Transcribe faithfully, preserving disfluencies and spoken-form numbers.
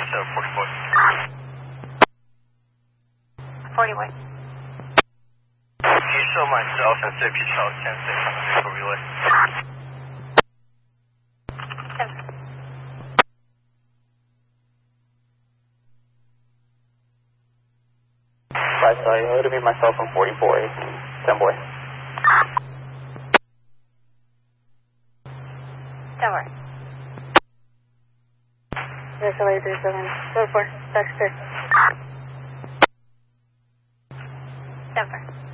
seven forty boy. forty boy. Can you show myself and say P Charles ten six on the vehicle relay? Five sorry, it would be myself on forty-four, ten boy. ten boy. Yes, hello, three seven four four, that's six. ten four.